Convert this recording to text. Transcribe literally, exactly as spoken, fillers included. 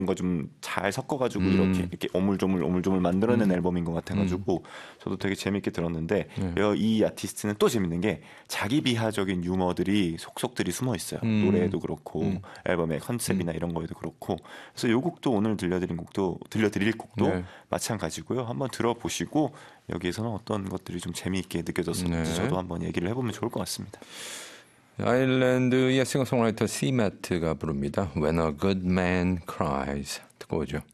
뭔가 좀 잘 섞어가지고 음. 이렇게 이렇게 오물조물 오물조물 만들어낸 음. 앨범인 것 같아가지고 저도 되게 재밌게 들었는데 네. 이 아티스트는 또 재밌는 게 자기 비하적인 유머들이 속속들이 숨어 있어요. 음. 노래에도 그렇고 음. 앨범의 컨셉이나 이런 거에도 그렇고 그래서 이 곡도 오늘 들려드린 곡도 들려드릴 곡도 네. 마찬가지고요. 한번 들어보시고 여기에서는 어떤 것들이 좀 재미있게 느껴졌었는지 네. 저도 한번 얘기를 해보면 좋을 것 같습니다. 아일랜드의 싱어송라이터 시 매트가 부릅니다. When a Good Man Cries. 듣고 오죠.